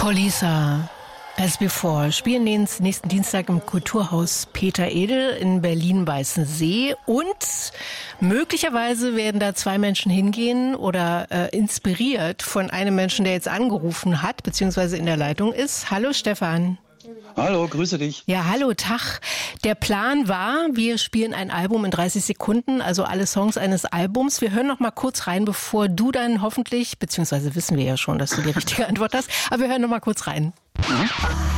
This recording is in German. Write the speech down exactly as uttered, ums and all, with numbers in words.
Polisa, As Before, spielen den nächsten Dienstag im Kulturhaus Peter Edel in Berlin-Weißensee und möglicherweise werden da zwei Menschen hingehen oder äh, inspiriert von einem Menschen, der jetzt angerufen hat, beziehungsweise in der Leitung ist. Hallo Stefan. Hallo, grüße dich. Ja, hallo, Tag. Der Plan war, wir spielen ein Album in dreißig Sekunden, also alle Songs eines Albums. Wir hören noch mal kurz rein, bevor du dann hoffentlich, beziehungsweise wissen wir ja schon, dass du die richtige Antwort hast, aber wir hören noch mal kurz rein. Mhm.